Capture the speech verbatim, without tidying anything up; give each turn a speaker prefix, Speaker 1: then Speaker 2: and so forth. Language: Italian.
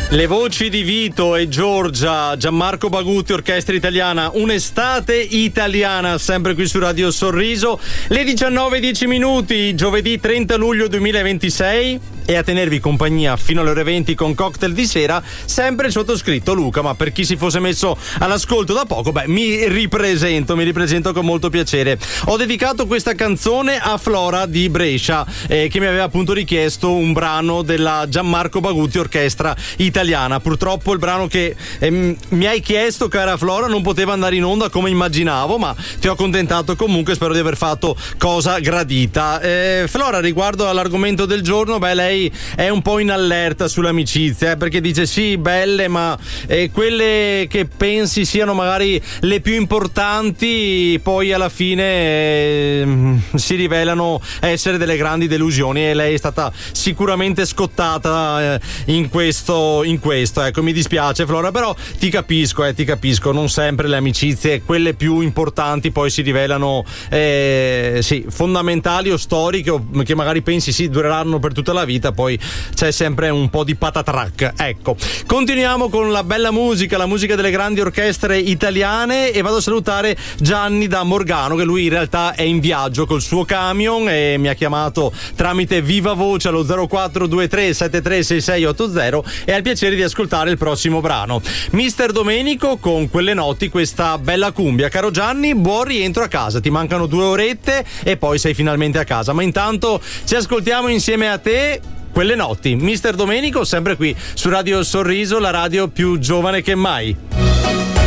Speaker 1: Le voci di Vito e Giorgia, Gianmarco Bagutti, Orchestra Italiana, un'estate italiana, sempre qui su Radio Sorriso. Le diciannove e dieci minuti, giovedì trenta luglio duemilaventisei, e a tenervi compagnia fino alle ore venti con Cocktail di sera, sempre il sottoscritto Luca. Ma per chi si fosse messo all'ascolto da poco, beh, mi ripresento, mi ripresento con molto piacere. Ho dedicato questa canzone a Flora di Brescia, eh, che mi aveva appunto richiesto un brano della Gianmarco Bagutti Orchestra Italiana. Purtroppo il brano che eh, mi hai chiesto, cara Flora, non poteva andare in onda come immaginavo, ma ti ho accontentato comunque, spero di aver fatto cosa gradita. Eh, Flora, riguardo all'argomento del giorno, beh, lei è un po' in allerta sull'amicizia, eh, perché dice sì, belle, ma eh, quelle che pensi siano magari le più importanti poi alla fine eh, si rivelano essere delle grandi delusioni, e lei è stata sicuramente scottata eh, in questo in questo ecco, mi dispiace Flora, però ti capisco eh, ti capisco, non sempre le amicizie, quelle più importanti, poi si rivelano eh, sì, fondamentali o storiche, o che magari pensi sì, dureranno per tutta la vita, poi c'è sempre un po' di patatrack. Ecco, continuiamo con la bella musica, la musica delle grandi orchestre italiane, e vado a salutare Gianni da Morgano, che lui in realtà è in viaggio col suo camion e mi ha chiamato tramite viva voce allo zero quattro due tre sette tre sei sei otto zero e ha il piacere di ascoltare il prossimo brano, Mister Domenico con Quelle notti, questa bella cumbia. Caro Gianni, buon rientro a casa, ti mancano due orette e poi sei finalmente a casa, ma intanto ci ascoltiamo insieme a te Quelle notti, Mister Domenico, sempre qui su Radio Sorriso, la radio più giovane che mai.